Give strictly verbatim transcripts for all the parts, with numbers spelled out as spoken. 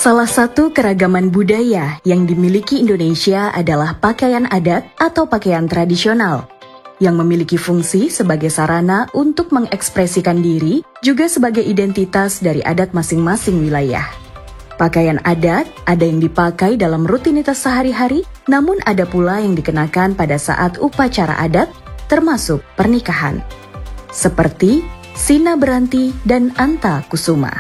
Salah satu keragaman budaya yang dimiliki Indonesia adalah pakaian adat atau pakaian tradisional, yang memiliki fungsi sebagai sarana untuk mengekspresikan diri, juga sebagai identitas dari adat masing-masing wilayah. Pakaian adat ada yang dipakai dalam rutinitas sehari-hari, namun ada pula yang dikenakan pada saat upacara adat, termasuk pernikahan. Seperti Sina Beranti dan Anta Kusuma.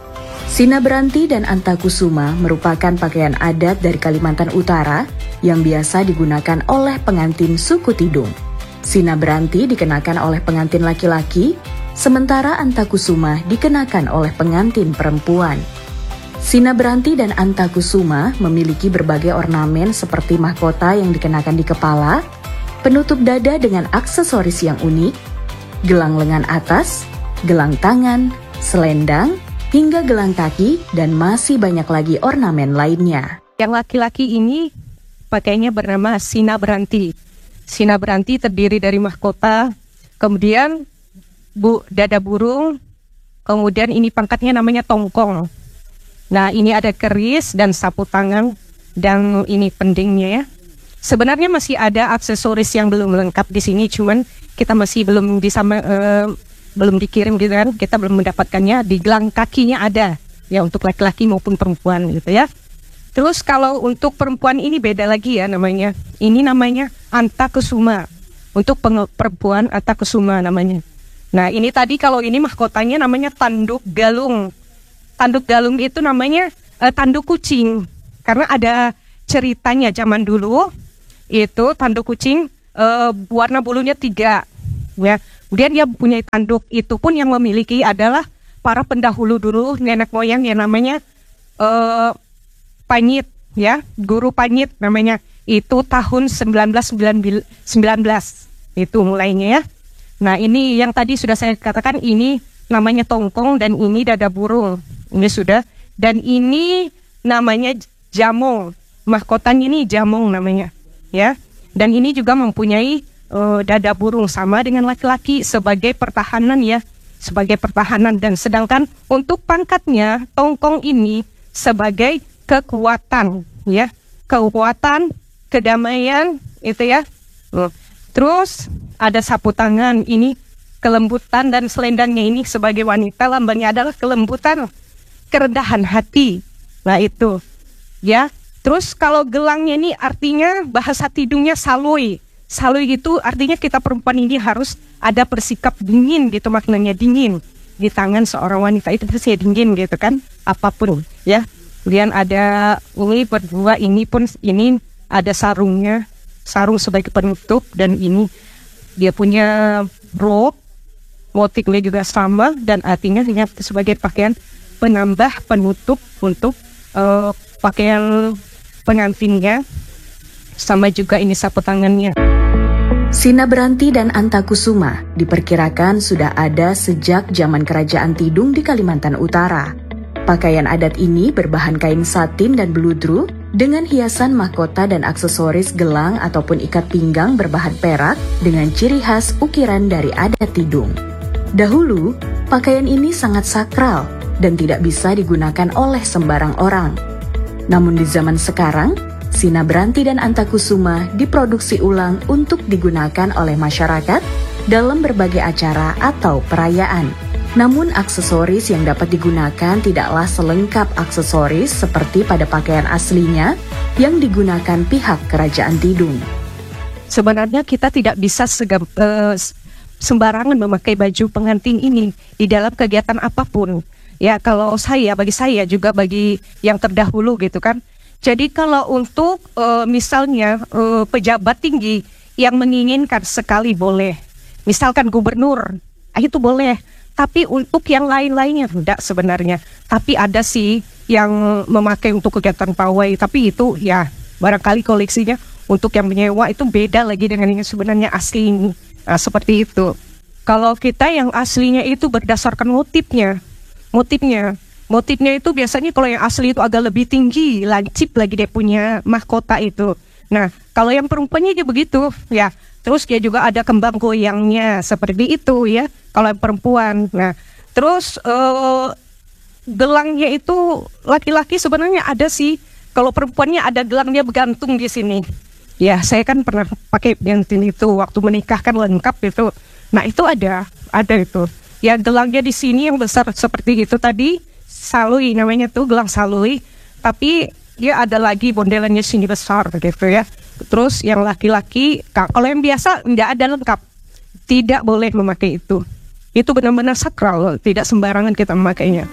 Sina Beranti dan Anta Kusuma merupakan pakaian adat dari Kalimantan Utara yang biasa digunakan oleh pengantin suku Tidung. Sina Beranti dikenakan oleh pengantin laki-laki, sementara Anta Kusuma dikenakan oleh pengantin perempuan. Sina Beranti dan Anta Kusuma memiliki berbagai ornamen seperti mahkota yang dikenakan di kepala, penutup dada dengan aksesoris yang unik, gelang lengan atas, gelang tangan, selendang, hingga gelang kaki, dan masih banyak lagi ornamen lainnya. Yang laki-laki ini pakainya bernama Sina Beranti. Sina Beranti terdiri dari mahkota, kemudian bu, dada burung, kemudian ini pangkatnya namanya tongkong. Nah, ini ada keris dan sapu tangan, dan ini pendingnya ya. Sebenarnya masih ada aksesoris yang belum lengkap di sini, cuman kita masih belum bisa uh, belum dikirim gitu kan, kita belum mendapatkannya. Di gelang kakinya ada ya untuk laki-laki maupun perempuan gitu ya. Terus kalau untuk perempuan ini beda lagi ya namanya. Ini namanya Anta Kusuma. Untuk perempuan Anta Kusuma namanya. Nah, ini tadi kalau ini mahkotanya namanya tanduk galung. Tanduk galung itu namanya uh, tanduk kucing. Karena ada ceritanya zaman dulu itu tanduk kucing uh, warna bulunya tiga ya. Kemudian dia punya tanduk, itu pun yang memiliki adalah para pendahulu dulu, nenek moyang yang namanya uh, Panyit, ya, Guru Panyit namanya. Itu tahun sembilan belas sembilan belas itu mulainya ya. Nah, ini yang tadi sudah saya katakan, ini namanya tongkong dan ini dada burung. Ini sudah, dan ini namanya jamong. Mahkotanya ini jamong namanya, ya. Dan ini juga mempunyai Uh, dada burung sama dengan laki-laki sebagai pertahanan ya, sebagai pertahanan. Dan sedangkan untuk pangkatnya tongkong ini sebagai kekuatan ya, kekuatan, kedamaian itu ya. uh. Terus ada sapu tangan, ini kelembutan, dan selendangnya ini sebagai wanita lambangnya adalah kelembutan, kerendahan hati. Nah itu ya. Terus kalau gelangnya ini artinya bahasa Tidungnya saloi. Saloi itu artinya kita perempuan ini harus ada bersikap dingin gitu, maknanya dingin. Di tangan seorang wanita itu pasti dingin gitu kan, apapun ya. Kemudian ada ini berdua, ini pun ini ada sarungnya, sarung sebagai penutup, dan ini dia punya rok, motifnya juga sama, dan artinya sebagai pakaian penambah penutup untuk uh, pakaian pengantinnya. Sama juga ini sapu tangannya. Sina Beranti dan Anta Kusuma diperkirakan sudah ada sejak zaman Kerajaan Tidung di Kalimantan Utara. Pakaian adat ini berbahan kain satin dan beludru dengan hiasan mahkota dan aksesoris gelang ataupun ikat pinggang berbahan perak dengan ciri khas ukiran dari adat Tidung. Dahulu, pakaian ini sangat sakral dan tidak bisa digunakan oleh sembarang orang. Namun di zaman sekarang, Sina Beranti dan Anta Kusuma diproduksi ulang untuk digunakan oleh masyarakat dalam berbagai acara atau perayaan. Namun aksesoris yang dapat digunakan tidaklah selengkap aksesoris seperti pada pakaian aslinya yang digunakan pihak Kerajaan Tidung. Sebenarnya kita tidak bisa segam, uh, sembarangan memakai baju pengantin ini di dalam kegiatan apapun. Ya, kalau saya, bagi saya juga bagi yang terdahulu gitu kan. Jadi kalau untuk uh, misalnya uh, pejabat tinggi yang menginginkan sekali boleh, misalkan gubernur, itu boleh. Tapi untuk yang lain-lainnya tidak sebenarnya. Tapi ada sih yang memakai untuk kegiatan pawai, tapi itu ya barangkali koleksinya untuk yang menyewa itu beda lagi dengan yang sebenarnya asli ini. Nah, seperti itu. Kalau kita yang aslinya itu berdasarkan motifnya, motifnya. Motifnya itu biasanya kalau yang asli itu agak lebih tinggi, lancip lagi dia punya mahkota itu. Nah, kalau yang perempuannya juga begitu, ya. Terus dia juga ada kembang goyangnya, seperti itu ya, kalau yang perempuan. Nah, terus uh, gelangnya itu laki-laki sebenarnya ada sih. Kalau perempuannya ada gelangnya bergantung di sini. Ya, saya kan pernah pakai gantung itu waktu menikah kan lengkap itu. Nah, itu ada, ada itu. Ya, gelangnya di sini yang besar seperti itu tadi, salui namanya tuh, gelang salui. Tapi ya ada lagi bondelannya sini besar gitu ya. Terus yang laki-laki, kalau yang biasa nggak ada lengkap, tidak boleh memakai itu. Itu benar-benar sakral, tidak sembarangan kita memakainya.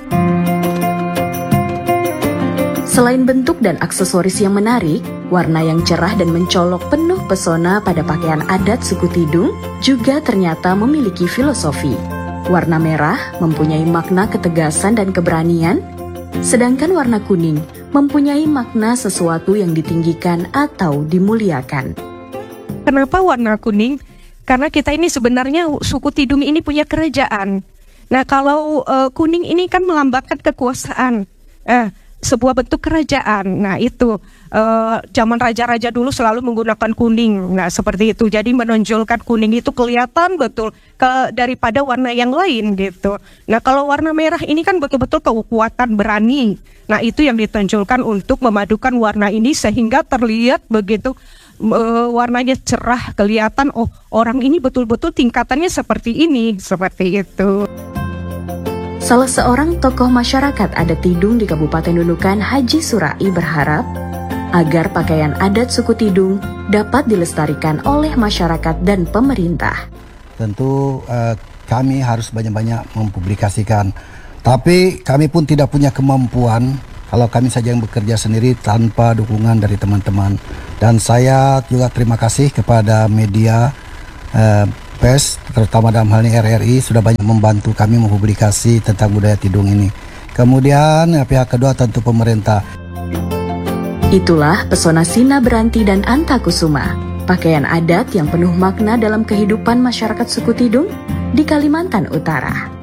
Selain bentuk dan aksesoris yang menarik, warna yang cerah dan mencolok penuh pesona pada pakaian adat suku Tidung juga ternyata memiliki filosofi. Warna merah mempunyai makna ketegasan dan keberanian, sedangkan warna kuning mempunyai makna sesuatu yang ditinggikan atau dimuliakan. Kenapa warna kuning? Karena kita ini sebenarnya suku Tidung ini punya kerajaan. Nah, kalau uh, kuning ini kan melambangkan kekuasaan, eh, sebuah bentuk kerajaan. Nah, itu uh, zaman raja-raja dulu selalu menggunakan kuning. Nah, seperti itu. Jadi menonjolkan kuning itu kelihatan betul ke daripada warna yang lain gitu. Nah, kalau warna merah ini kan betul-betul kekuatan berani. Nah, itu yang ditonjolkan untuk memadukan warna ini sehingga terlihat begitu. Uh, warnanya cerah, kelihatan oh orang ini betul-betul tingkatannya seperti ini, seperti itu. Salah seorang tokoh masyarakat adat Tidung di Kabupaten Nunukan, Haji Surai, berharap agar pakaian adat suku Tidung dapat dilestarikan oleh masyarakat dan pemerintah. Tentu uh, kami harus banyak-banyak mempublikasikan, tapi kami pun tidak punya kemampuan kalau kami saja yang bekerja sendiri tanpa dukungan dari teman-teman. Dan saya juga terima kasih kepada media eh, pers, terutama dalam hal ini R R I, sudah banyak membantu kami mempublikasi tentang budaya Tidung ini. Kemudian pihak kedua tentu pemerintah. Itulah pesona Sina Beranti dan Antakusuma, pakaian adat yang penuh makna dalam kehidupan masyarakat suku Tidung di Kalimantan Utara.